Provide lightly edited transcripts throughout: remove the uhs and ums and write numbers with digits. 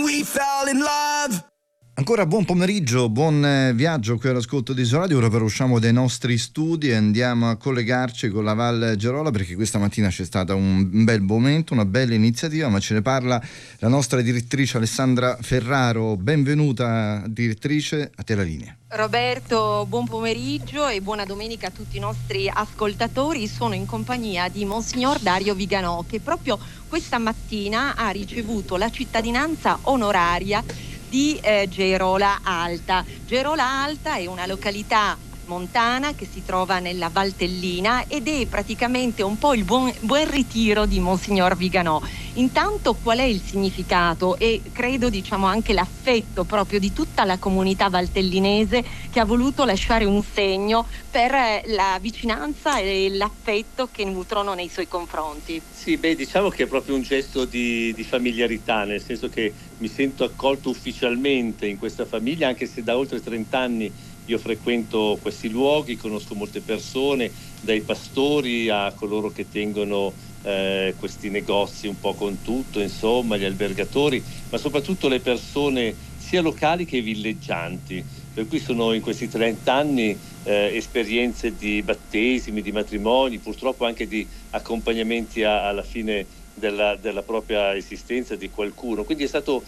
we fell in love. Ancora buon pomeriggio, buon viaggio qui all'ascolto di Isoradio. Ora però usciamo dai nostri studi e andiamo a collegarci con la Val Gerola, perché questa mattina c'è stata un bel momento, una bella iniziativa, ma ce ne parla la nostra direttrice Alessandra Ferraro. Benvenuta direttrice, a te la linea. Roberto, buon pomeriggio e buona domenica a tutti i nostri ascoltatori. Sono in compagnia di Monsignor Dario Viganò, che proprio questa mattina ha ricevuto la cittadinanza onoraria di Gerola Alta. Gerola Alta è una località montana che si trova nella Valtellina ed è praticamente un po' il buon ritiro di Monsignor Viganò. Intanto qual è il significato e credo anche l'affetto proprio di tutta la comunità valtellinese che ha voluto lasciare un segno per la vicinanza e l'affetto che nutrono nei suoi confronti? Sì, diciamo che è proprio un gesto di familiarità, nel senso che mi sento accolto ufficialmente in questa famiglia, anche se da oltre 30 anni io frequento questi luoghi, conosco molte persone, dai pastori a coloro che tengono questi negozi un po' con tutto, insomma, gli albergatori, ma soprattutto le persone sia locali che villeggianti. Per cui sono in questi 30 anni esperienze di battesimi, di matrimoni, purtroppo anche di accompagnamenti alla fine della propria esistenza di qualcuno. Quindi è stato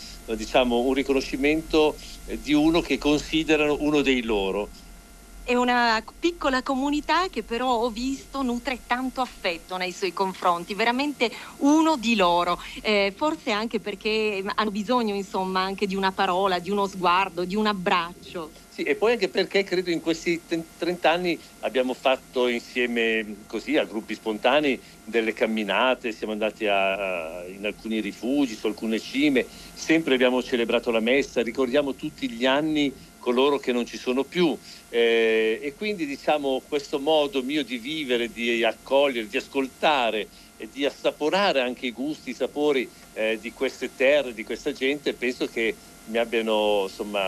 un riconoscimento di uno che considerano uno dei loro. È una piccola comunità che però ho visto nutre tanto affetto nei suoi confronti, veramente uno di loro, forse anche perché hanno bisogno anche di una parola, di uno sguardo, di un abbraccio. Sì, e poi anche perché credo in questi 30 anni abbiamo fatto insieme così a gruppi spontanei delle camminate, siamo andati in alcuni rifugi, su alcune cime, sempre abbiamo celebrato la messa, ricordiamo tutti gli anni coloro che non ci sono più e quindi questo modo mio di vivere, di accogliere, di ascoltare e di assaporare anche i gusti, i sapori di queste terre, di questa gente, penso che mi abbiano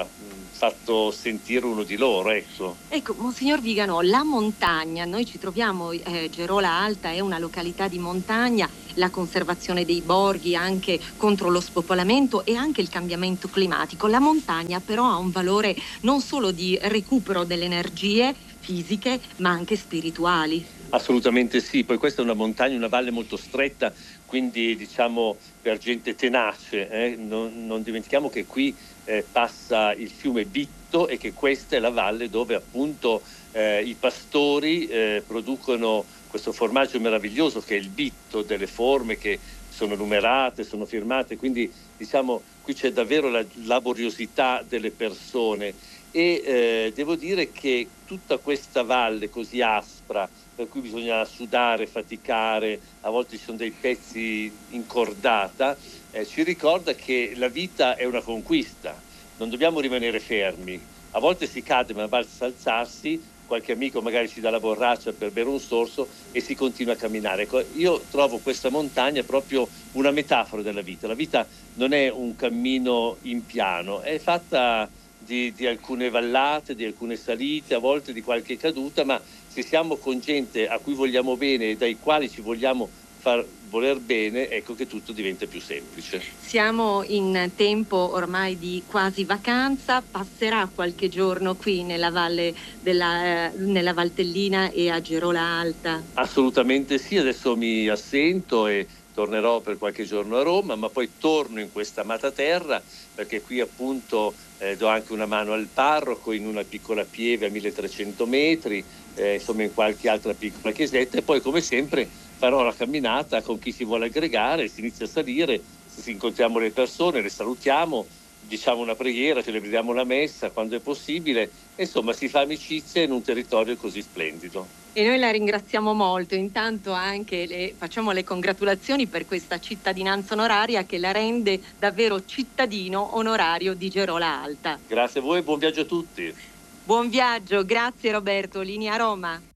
fatto sentire uno di loro, ecco. Ecco, Monsignor Viganò, la montagna, noi ci troviamo, Gerola Alta è una località di montagna, la conservazione dei borghi anche contro lo spopolamento e anche il cambiamento climatico. La montagna però ha un valore non solo di recupero delle energie fisiche, ma anche spirituali. Assolutamente sì, poi questa è una montagna, una valle molto stretta, quindi per gente tenace, non dimentichiamo che qui passa il fiume Bitto e che questa è la valle dove appunto i pastori producono questo formaggio meraviglioso che è il Bitto, delle forme che sono numerate, sono firmate, quindi qui c'è davvero la laboriosità delle persone e devo dire che tutta questa valle così aspra, per cui bisogna sudare, faticare, a volte ci sono dei pezzi in cordata, ci ricorda che la vita è una conquista, non dobbiamo rimanere fermi, a volte si cade ma basta alzarsi, qualche amico magari ci dà la borraccia per bere un sorso e si continua a camminare. Io trovo questa montagna proprio una metafora della vita, la vita non è un cammino in piano, è fatta di alcune vallate, di alcune salite, a volte di qualche caduta, ma se siamo con gente a cui vogliamo bene e dai quali ci vogliamo far voler bene, ecco che tutto diventa più semplice. Siamo in tempo ormai di quasi vacanza, passerà qualche giorno qui nella valle nella Valtellina e a Gerola Alta? Assolutamente sì, adesso mi assento e tornerò per qualche giorno a Roma, ma poi torno in questa amata terra perché qui appunto do anche una mano al parroco in una piccola pieve a 1300 metri, in qualche altra piccola chiesetta e poi come sempre farò la camminata con chi si vuole aggregare, si inizia a salire, incontriamo le persone, le salutiamo, diciamo una preghiera, celebriamo la messa quando è possibile, si fa amicizia in un territorio così splendido. E noi la ringraziamo molto, intanto anche facciamo le congratulazioni per questa cittadinanza onoraria che la rende davvero cittadino onorario di Gerola Alta. Grazie a voi e buon viaggio a tutti. Buon viaggio, grazie Roberto, linea Roma.